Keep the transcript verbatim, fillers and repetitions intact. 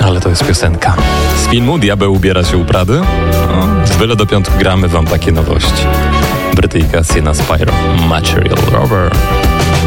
ale to jest piosenka. Z filmu Diabeł ubiera się u Prady. No, z byle do piątku gramy wam takie nowości. Brytyjka Sienna Spyro, Material Rover.